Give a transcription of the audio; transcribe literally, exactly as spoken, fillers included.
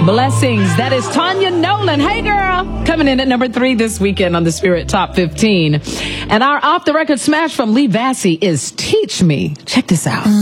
Blessings. That is Tanya Nolan. Hey, girl. Coming in at number three this weekend on the Spirit Top fifteen. And our off-the-record smash from Lee Vassy is Teach Me. Check this out.